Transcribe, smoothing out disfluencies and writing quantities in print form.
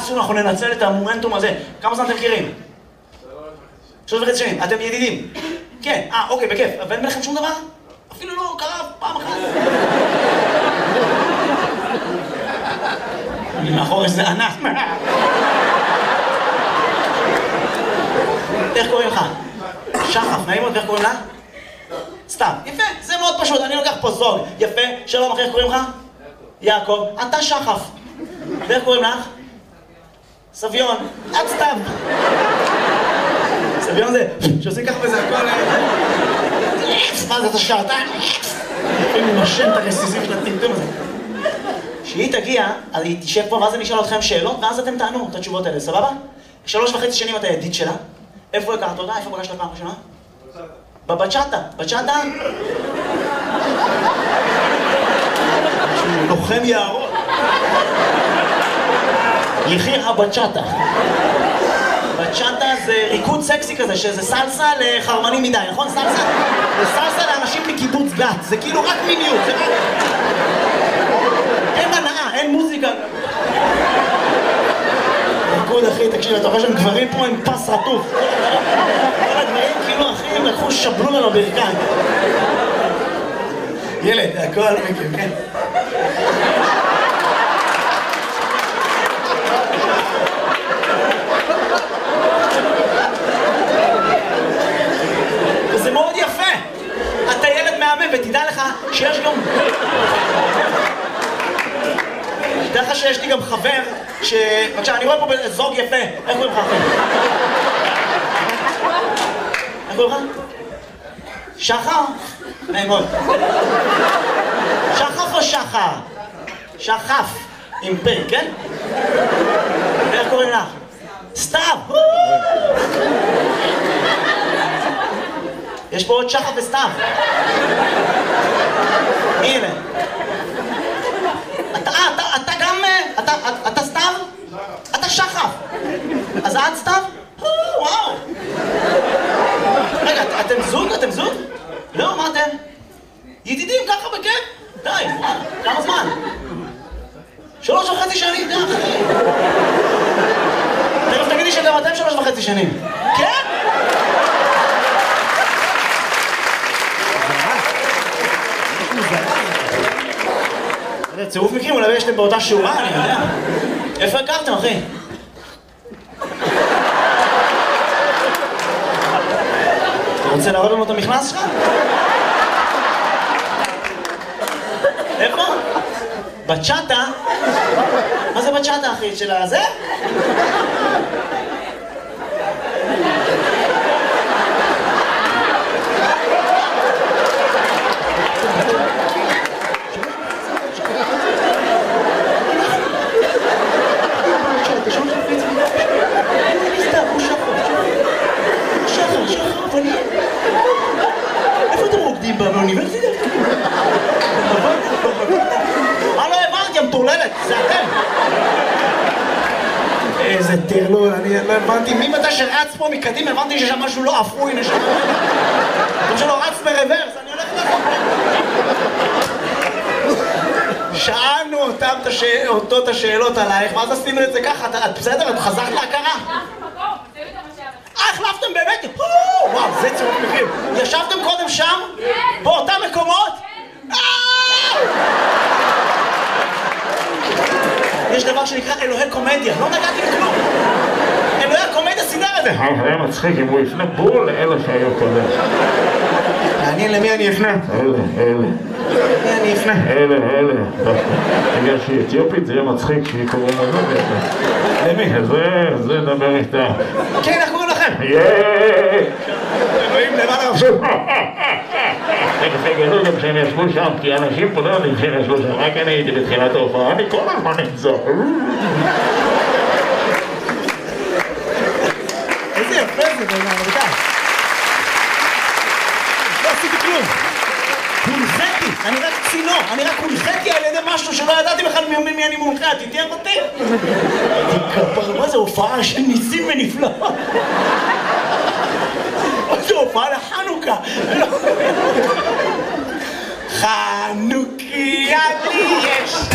מקסימום אנחנו ננצל את המומנטום הזה. כמה זמן אתם מכירים? 3.5 שנים. אתם ידידים? כן, אוקיי, בכיף. ואין ביניכם שום דבר? אפילו לא קרה פעם אחת. מאחור איזה ענק. איך קוראים לך? שחף, נעים מאוד, ואיך קוראים לה? סתם. יפה, זה מאוד פשוט, אני לוקח פה זוג. יפה, שלום אחי, איך קוראים לך? יעקב. אתה שחף. ואיך קוראים לך? סביון. את סתם. סביון זה, שעושים ככה וזה הכל... מה זה, אתה שעתיים? אני נושם את הרסיסים של הטמטום הזה. כשהיא תגיע, אז היא תשב פה, ואז אני אשאל אתכם שאלות, ואז אתם תענו את התשובות האלה, סבבה? 3.5 שנים אתה ידיד שלה. איפה הכרת אותה? איפה פגשת פעם ראשונה? בבצ'אטה. בצ'אטה? לוחם יערות. יחיר הבצ'אטה. בצ'אטה זה ריקוד סקסי כזה, שזה סלסה לחרמנים מדי, נכון? סלסה? זה סלסה לאנשים מקיבוץ גת, זה כאילו רק מיניות, זה רק... אין הנאה, אין מוזיקה. ריקוד אחי, תקשיב, אתה רואה שם גברים פה עם פס רטוף. כל הגברים כאילו אחי, הם לקחו שבלו לנו ברכיים. ילד, הכל מכיר, כן? וזה מאוד יפה. אתה ילד מהמם, ותדע לך שיש גם... תדע לך שיש לי גם חבר ש... בבקשה, אני רואה פה זוג יפה. איך קוראים לך אחי? איך קוראים לך? שחר? נעים מאוד. שחף או שחר? שחף. עם פ', כן? ואיך קוראים לך? סתיו! יש פה עוד שחף וסתיו. הנה. אתה גם... אתה סתיו? אתה שחף. אז את סתיו? וואו. רגע, אתם זוג? אתם זוג? לא, מה אתם? ידידים ככה בכיף? די, כמה זמן? 3.5 שנים, די אחי. תכף תגידי שגם אתם 3.5 שנים. כן? זה צירוף מקרים, אולי יש אתם באותה שורה, אני יודע. איפה הכרתם, אחי? אתה רוצה להראות לנו את המכנס שלך? איפה? בצ'אטה? מה זה בצ'אטה, אחי? של הזה? איפה אתם רוקדים באוניברסיטה? מה לא הבנתי, המטורללת, זה אתם. איזה טרלול, אני לא הבנתי, מי מתי שרץ פה מקדימה, הבנתי ששם משהו לא אפוי, נשמע. גם שלא רץ ברוורס, אני הולך לזה. שאלנו אותו את השאלות עלייך, ואז עשינו את זה ככה, את בסדר? את חזרת להכרה? החלפתם באמת? וואו, זה צירוף מקרים. ישבתם קודם שם? באותם מקומות? יש דבר שנקרא אלוהי קומדיה, לא נגעתי בכלום. אלוהי הקומדיה סידר את זה. היה מצחיק אם הוא יפנה בול לאלה שהיו קודם. מעניין למי אני אפנה? אלה. למי אני אפנה? אלה. בגלל שהיא אתיופית זה יהיה מצחיק שהיא קוראים לנו. למי? זה נדבר איתה. כן, איך קוראים לכם? אלוהים למעלה רפשו. תגלו גם שהם ישבו שם, כי אנשים פה לא יודעים שהם ישבו שם, רק אני הייתי בתחילת ההופעה, אני כל הזמן נמצא. איזה יפה זה בעיניי, רבותיי. לא עשיתי כלום. הונחיתי, אני רק צינור, אני רק הונחיתי על ידי משהו שלא ידעתי בכלל מי אני מונחה, תתייח אותי. מה זה הופעה של ניסים ונפלאות? זו הופעה לחנוכה. חנוכיה לי יש